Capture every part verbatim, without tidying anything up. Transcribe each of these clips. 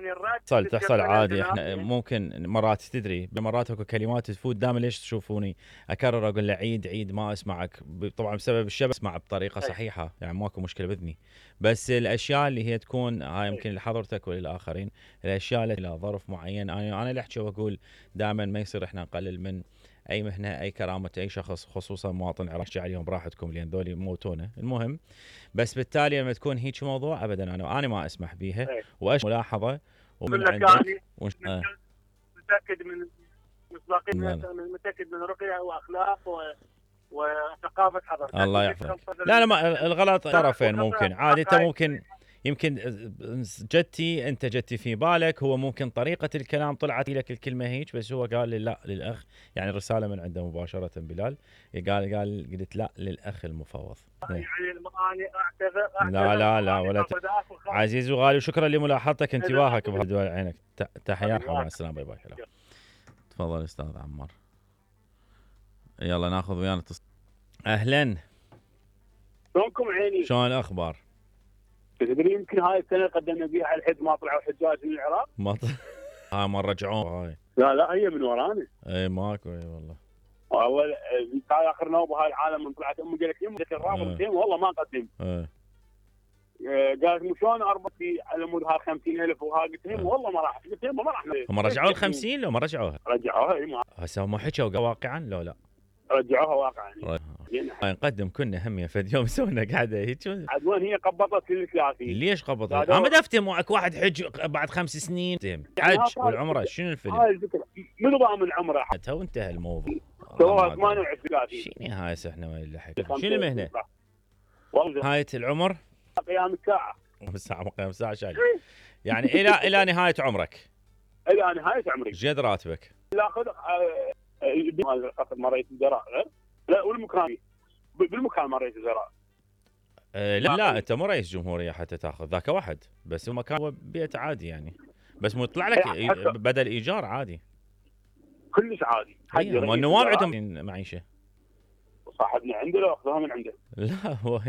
يعني الرد تحصل تحصل عادي. احنا يعني. ممكن مرات تدري مرات اكو كلمات تفوت دائما ليش تشوفوني اكرر اقول له عيد عيد ما اسمعك، طبعا بسبب الشبكه اسمع بطريقه صحيحه يعني ماكو مشكله باذني. بس الاشياء اللي هي تكون هاي يمكن لحضرتك وللاخرين الاشياء اللي لها ظرف معين، انا انا اللي احكي واقول دائما ما يصير احنا نقلل من اي مهنه اي كرامه اي شخص خصوصا مواطن عراقي عليهم براحتكم لان ذولي موتونه. المهم بس بالتالي لما تكون هيك موضوع ابدا انا انا ما اسمح بيها واش ملاحظه ومن عندك وش... آه. متاكد من مصداقيه، متاكد من رقيه واخلاق و... وثقافه حضرتك. الله يحفظك. لا لا ما الغلط طرفين ممكن عادي. انت ممكن يمكن جدتي انت جدتي في بالك هو ممكن طريقه الكلام طلعت لك الكلمه هيك بس هو قال لي لا للاخ يعني الرساله من عنده مباشره بلال قال قال قلت لا للاخ المفوض. يعني انا اعتذر لا لا لا ولا ت... عزيز وغالي وشكرا لملاحظتك انتباهك بهدول عينك. تحيات مع السلامه باي باي. تفضل استاذ عمار. يلا ناخذ ويانا اتصال. اهلا شلونكم عيني؟ شلون الاخبار؟ تدري يمكن هاي السنه قدمنا بيها على الحد ما طلعوا حجاج من العراق. ما ط... ها ما رجعوه هاي. لا لا هي من ورانا. اي ماكو اي والله. والله هاي اخر نوبه هاي العالم من طلعت امي قالت لي الرابط اه. والله ما قدم. اه. قالت مو شلون اربط في على مود ها خمسين ألف وها قلت لهم والله ما راح قلت لهم ما راح. هم رجعوا ال خمسين لو ما رجعوها؟ رجعوها اي ما هسه هم حكوا واقعا لو لا؟ رجعوها واقعا. نقدم كنا هم فد يوم سوينا قاعده هيك عدوان هي قبضت كل ثلاثين. ليش قبضت؟ انا ما افتهم معك واحد حج بعد خمس سنين حج والعمره شنو الفيلم؟ هاي الفكره منو ضامن العمره؟ تو انتهى الموضوع. سواها ثمانية وعشرين. شنو هاي احنا وين اللي حكي؟ شنو المهنه؟ والله نهايه العمر؟ قيام الساعه. الساعه قيام الساعه شايف؟ يعني الى الى نهايه عمرك. الى نهايه عمرك. ايش قد راتبك؟ لا خذ مال رئيس الوزراء لا والمكان بالمكان مال رئيس الوزراء. أه لا لا انت مو رئيس جمهوريه حتى تاخذ ذاك واحد بس المكان هو بيت عادي يعني بس مو يطلع لك بدل ايجار عادي كلش عادي. ايوه النواب عندهم معيشه. صاحبنا عنده لو اخذوها من عنده. لا هو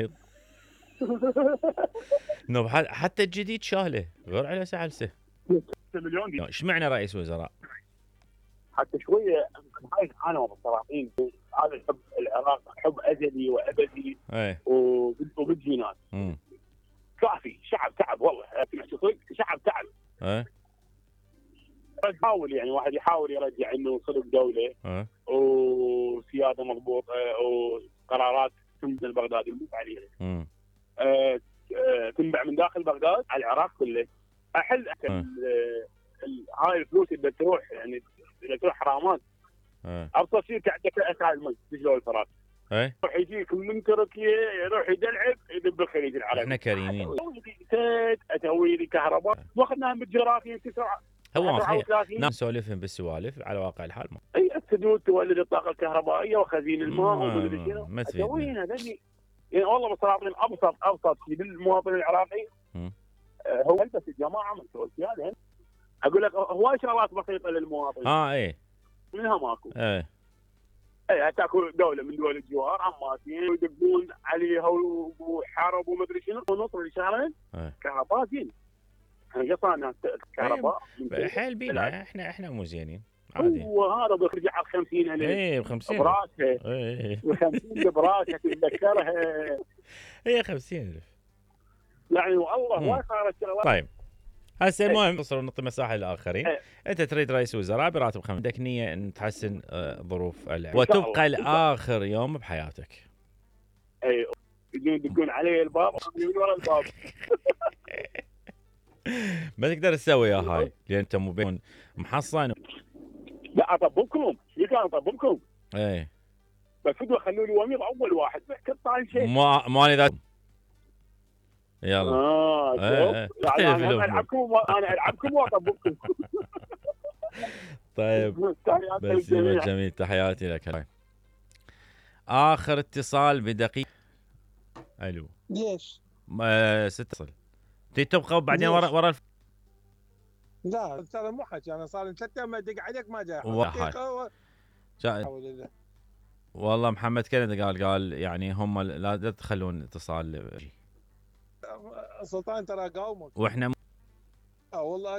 نوب حتى الجديد شاله غير على سعلسه مليون دي. ايش معنى رئيس وزراء؟ حتى شويه هاي انا والصراحين هذا حب العراق حب ازلي وابدي ايه وبالجينات. كافي شعب تعب والله شعب تعب. ايه يحاول يعني واحد يحاول يرجع انه صدق دوله ايه وسياده مضبوطه وقرارات تنزل بغداد يموت عليها. امم أه أه تنبع من داخل بغداد على العراق كله. احل هاي الفلوس اللي تروح يعني اللي تروح حرامات. اه ابسط شيء عندك اسعار المي تشلون الفراغ. ايه يروح يجيك من تركيا يروح يدلعب يدب الخليج العربي. احنا كريمين. اسوي لي كهرباء واخذناها بالجغرافيا تسعة هو صحيح نسولفهم بالسوالف على واقع الحال. اي السدود تولد الطاقه الكهربائيه وخزين الماء ومدري شنو. ما تسوين هذا يعني والله بصراحه ابسط ابسط شيء بالمواطن العراقي آه هو بس الجماعه من سوى زياده. اقول لك هواي شغلات بسيطه للمواطن. اه ايه منها ماكو. ايه اي تاكل دوله من دول الجوار عماتين ويدقون عليها وحرب ومدري شنو ونصر لشهرين. ايه كهرباء زين. احنا قصانا كهرباء حيل بينا احنا احنا مو زينين عادي. وهذا بيرجع على خمسين ألف. ايه ب خمسين براسها. ايه خمسين براسها تتذكرها. هي خمسين ألف يعني والله ما صارت شغلات. طيب هسه المهم نوصل نعطي مساحه للاخرين. ايه. انت تريد رئيس وزراء براتب خمسة عندك نيه ان تحسن ظروف العمل وتبقى لاخر يوم بحياتك. اي يجون يدقون علي الباب من ورا الباب. ما تقدر تسوي يا هاي لان انت مو بين محصن. لا اطبقكم شو كان اطبقكم. ايه بس فدوا خلوا لي وميض اول واحد قطع شيء ما ماني ذا. يلا اه ايه يعني انا العبكم انا العبكم واطبقكم. طيب بس جميل تحياتي لك. هاي اخر اتصال بدقيقه. الو ليش؟ ما ستتصل تي تبقى وبعدين ورا ورا الف... لا ترى مو حكي انا صار لي ثلاث ايام ادق عليك ما جاي واحد و... جا... والله محمد كندا قال قال يعني هم لا تخلون اتصال سلطان ترى قاومك واحنا اه والله